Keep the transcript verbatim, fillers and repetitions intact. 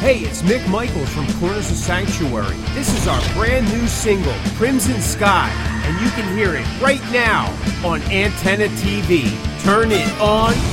Hey, it's Mick Michaels from Corners of Sanctuary. This is our brand new single, Crimson Sky, and you can hear it right now on Antenna T V. Turn it on